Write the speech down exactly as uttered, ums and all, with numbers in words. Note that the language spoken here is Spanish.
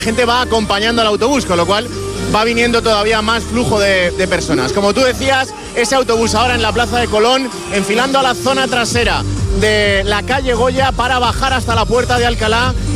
gente va acompañando al autobús, con lo cual va viniendo todavía más flujo de, de personas. Como tú decías, ese autobús ahora en la Plaza de Colón, enfilando a la zona trasera de la calle Goya para bajar hasta la Puerta de Alcalá